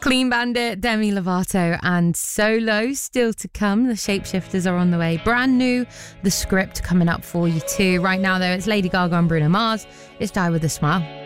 Clean Bandit, Demi Lovato and Solo still to come. The Shapeshifters are on the way. Brand new, The Script coming up for you too. Right now though, it's Lady Gaga and Bruno Mars. It's Die With A Smile.